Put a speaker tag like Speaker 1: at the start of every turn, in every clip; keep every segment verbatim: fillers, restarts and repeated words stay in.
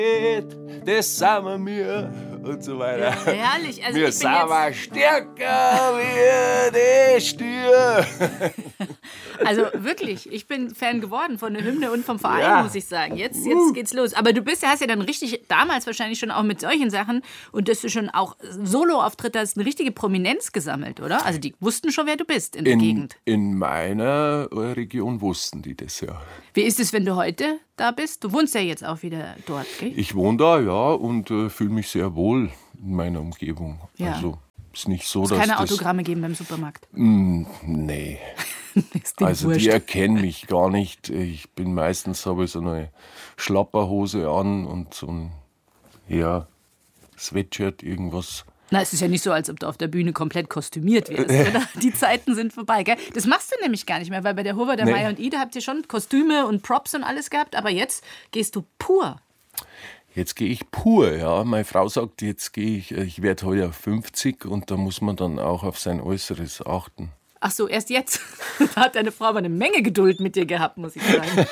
Speaker 1: das sind wir und so weiter.
Speaker 2: Ja, herrlich. Also
Speaker 1: wir
Speaker 2: ich
Speaker 1: sind
Speaker 2: bin
Speaker 1: aber
Speaker 2: jetzt,
Speaker 1: stärker wie die Stier.
Speaker 2: also wirklich, ich bin Fan geworden von der Hymne und vom Verein,
Speaker 1: Ja.
Speaker 2: muss ich sagen. Jetzt, jetzt geht's los. Aber du bist, hast ja dann richtig, damals wahrscheinlich schon auch mit solchen Sachen und dass du schon auch Solo-Auftritte hast, eine richtige Prominenz gesammelt, oder? Also die wussten schon, wer du bist in der
Speaker 1: In,
Speaker 2: Gegend.
Speaker 1: in meiner Region wussten die das ja.
Speaker 2: Wie ist es, wenn du heute da bist? Du wohnst ja jetzt auch wieder dort, gell?
Speaker 1: Ich wohne da, ja, und äh, fühle mich sehr wohl in meiner Umgebung.
Speaker 2: Ja.
Speaker 1: Also ist nicht so,
Speaker 2: Es
Speaker 1: dass
Speaker 2: keine
Speaker 1: das...
Speaker 2: Autogramme geben beim Supermarkt.
Speaker 1: Mm, nee.
Speaker 2: Ist denen
Speaker 1: Also
Speaker 2: wurscht.
Speaker 1: die erkennen mich gar nicht. Ich bin meistens, habe ich so eine Schlapperhose an und so ein, ja, Sweatshirt, irgendwas.
Speaker 2: Na, es ist ja nicht so, als ob du auf der Bühne komplett kostümiert wärst, oder? Die Zeiten sind vorbei, gell? Das machst du nämlich gar nicht mehr, weil bei der Hova, der
Speaker 1: Nee.
Speaker 2: Meier und Ida habt ihr schon Kostüme und Props und alles gehabt, aber jetzt gehst du pur.
Speaker 1: Jetzt gehe ich pur, ja. Meine Frau sagt, jetzt gehe ich, ich werde heuer fünfzig und da muss man dann auch auf sein Äußeres achten.
Speaker 2: Ach so, erst jetzt. Da hat deine Frau aber eine Menge Geduld mit dir gehabt, muss ich sagen.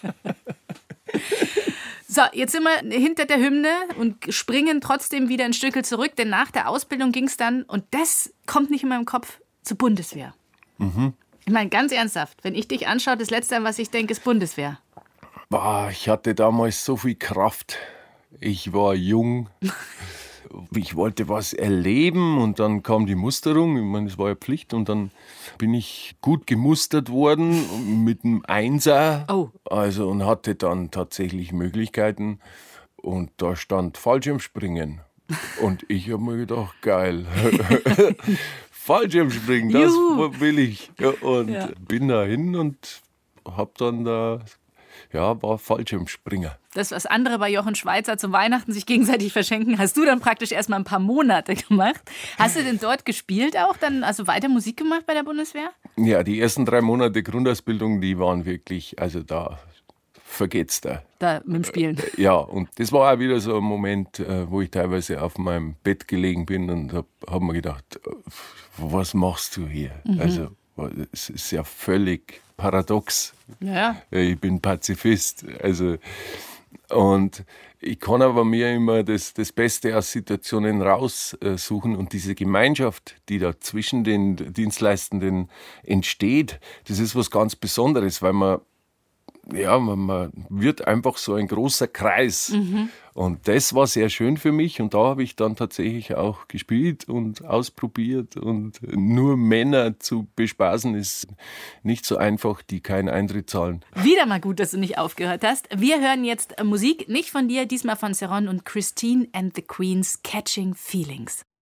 Speaker 2: So, jetzt sind wir hinter der Hymne und springen trotzdem wieder ein Stückel zurück, denn nach der Ausbildung ging es dann, und das kommt nicht in meinem Kopf, zur Bundeswehr.
Speaker 1: Mhm.
Speaker 2: Ich meine, ganz ernsthaft, wenn ich dich anschaue, das Letzte, an was ich denke, ist Bundeswehr.
Speaker 1: Boah, ich hatte damals so viel Kraft. Ich war jung. Ich wollte was erleben und dann kam die Musterung. Ich meine, das war ja Pflicht. Und dann bin ich gut gemustert worden mit einem Einser.
Speaker 2: Oh.
Speaker 1: Also und hatte dann tatsächlich Möglichkeiten. Und da stand Fallschirmspringen. Und ich habe mir gedacht, geil. Fallschirmspringen, das
Speaker 2: Juhu.
Speaker 1: will ich. Ja, und
Speaker 2: Ja.
Speaker 1: bin da hin und hab dann da, ja, war Fallschirmspringer.
Speaker 2: Das, was andere bei Jochen Schweizer zum Weihnachten sich gegenseitig verschenken, hast du dann praktisch erst mal ein paar Monate gemacht. Hast du denn dort gespielt auch, dann also weiter Musik gemacht bei der Bundeswehr?
Speaker 1: Ja, die ersten drei Monate Grundausbildung, die waren wirklich, also da vergeht's da.
Speaker 2: Da mit dem Spielen.
Speaker 1: Ja, und das war auch wieder so ein Moment, äh, wo ich teilweise auf meinem Bett gelegen bin und habe hab mir gedacht, äh, was machst du hier?
Speaker 2: Mhm.
Speaker 1: Also es ist ja völlig paradox.
Speaker 2: Ja.
Speaker 1: Ich bin Pazifist. Also, und ich kann aber mir immer das, das Beste aus Situationen raussuchen. Und diese Gemeinschaft, die da zwischen den Dienstleistenden entsteht, das ist was ganz Besonderes, weil man, ja, man, man wird einfach so ein großer Kreis.
Speaker 2: Mhm.
Speaker 1: Und das war sehr schön für mich. Und da habe ich dann tatsächlich auch gespielt und ausprobiert. Und nur Männer zu bespaßen ist nicht so einfach, die keinen Eintritt zahlen.
Speaker 2: Wieder mal gut, dass du nicht aufgehört hast. Wir hören jetzt Musik, nicht von dir, diesmal von Serron und Christine and the Queens, Catching Feelings.